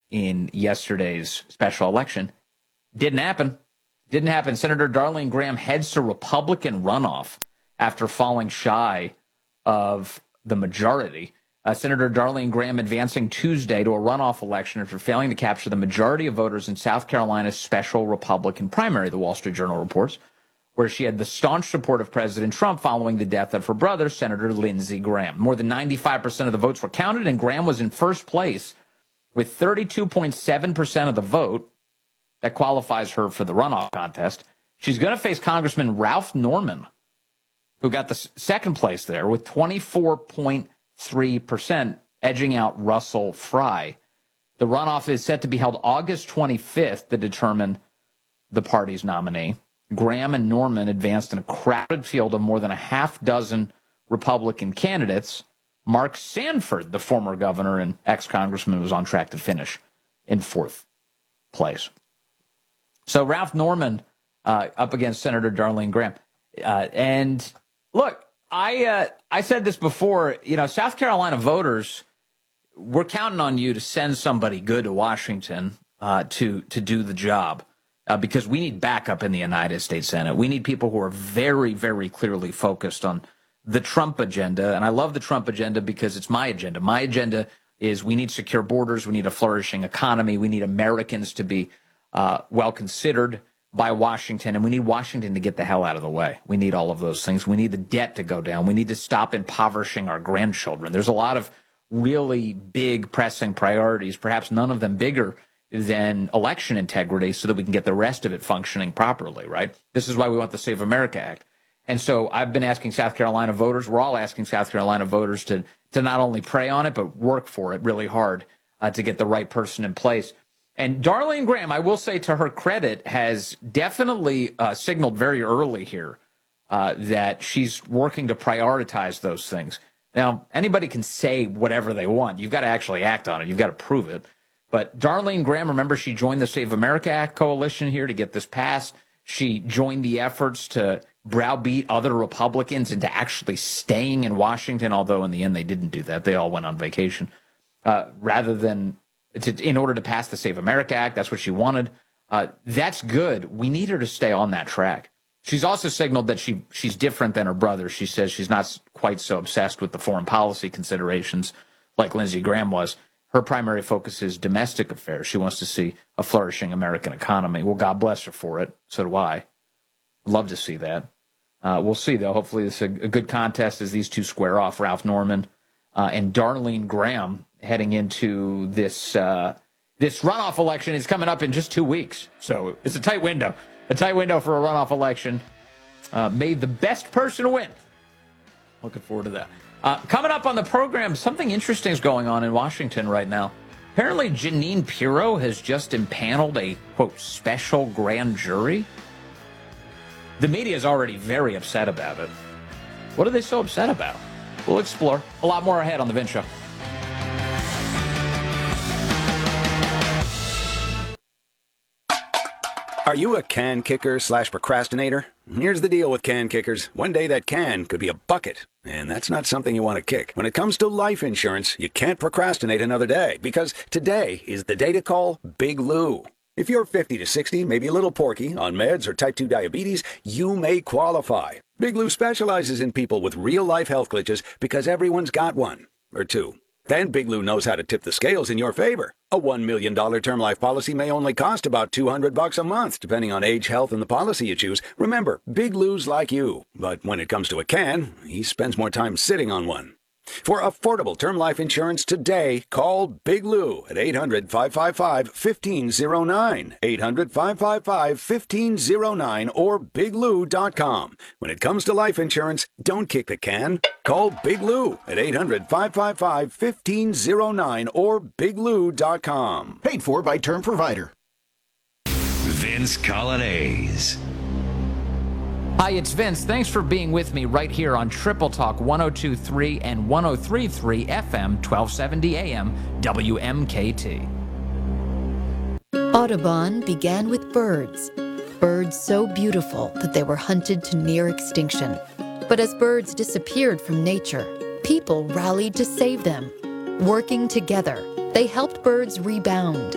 in yesterday's special election. Didn't happen. Didn't happen. Senator Darlene Graham heads to Republican runoff after falling shy of the majority. Senator Darlene Graham advancing Tuesday to a runoff election after failing to capture the majority of voters in South Carolina's special Republican primary, the Wall Street Journal reports, where she had the staunch support of President Trump following the death of her brother, Senator Lindsey Graham. More than 95% of the votes were counted, and Graham was in first place with 32.7% of the vote. That qualifies her for the runoff contest. She's going to face Congressman Ralph Norman, who got the second place there with 24.3%, edging out Russell Fry. The runoff is set to be held August 25th to determine the party's nominee. Graham and Norman advanced in a crowded field of more than a half dozen Republican candidates. Mark Sanford, the former governor and ex-congressman, was on track to finish in fourth place. So Ralph Norman up against Senator Darlene Graham. And look, I said this before, South Carolina voters, we're counting on you to send somebody good to Washington to do the job because we need backup in the United States Senate. We need people who are very, very clearly focused on the Trump agenda. And I love the Trump agenda because it's my agenda. My agenda is we need secure borders. We need a flourishing economy. We need Americans to be well considered by Washington, and we need Washington to get the hell out of the way. We need all of those things. We need the debt to go down. We need to stop impoverishing our grandchildren. There's a lot of really big pressing priorities, perhaps none of them bigger than election integrity, so that we can get the rest of it functioning properly, right? This is why we want the Save America Act. And so I've been asking South Carolina voters, we're all asking South Carolina voters to not only pray on it, but work for it really hard to get the right person in place. And Darlene Graham, I will say to her credit, has definitely signaled very early here that she's working to prioritize those things. Now, anybody can say whatever they want. You've got to actually act on it. You've got to prove it. But Darlene Graham, remember, she joined the Save America Act coalition here to get this passed. She joined the efforts to browbeat other Republicans into actually staying in Washington, although in the end they didn't do that. They all went on vacation rather than in order to pass the Save America Act. That's what she wanted. That's good. We need her to stay on that track. She's also signaled that she's different than her brother. She says she's not quite so obsessed with the foreign policy considerations like Lindsey Graham was. Her primary focus is domestic affairs. She wants to see a flourishing American economy. Well, God bless her for it. So do I. Love to see that. We'll see, though. Hopefully this is a good contest as these two square off, Ralph Norman and Darlene Graham, heading into this runoff election. Is coming up in just 2 weeks. So it's a tight window for a runoff election. May the best person win. Looking forward to that. Coming up on the program, something interesting is going on in Washington right now. Apparently, Jeanine Pirro has just impaneled a, quote, special grand jury. The media is already very upset about it. What are they so upset about? We'll explore. A lot more ahead on The Vince Show. Are you a can kicker / procrastinator? Here's the deal with can kickers. One day that can could be a bucket, and that's not something you want to kick. When it comes to life insurance, you can't procrastinate another day, because today is the day to call Big Lou. If you're 50 to 60, maybe a little porky, on meds or type 2 diabetes, you may qualify. Big Lou specializes in people with real-life health glitches because everyone's got one, or two. Then Big Lou knows how to tip the scales in your favor. A $1 million term life policy may only cost about $200 a month, depending on age, health, and the policy you choose. Remember, Big Lou's like you. But when it comes to a can, he spends more time sitting on one. For affordable term life insurance today, call Big Lou at 800-555-1509, 800-555-1509, or biglou.com. When it comes to life insurance, don't kick the can. Call Big Lou at 800-555-1509 or biglou.com. Paid for by Term Provider. Vince Coglianese. Hi, it's Vince. Thanks for being with me right here on Triple Talk 102.3 and 103.3 FM, 1270 AM, WMKT. Audubon began with birds. Birds so beautiful that they were hunted to near extinction. But as birds disappeared from nature, people rallied to save them. Working together, they helped birds rebound.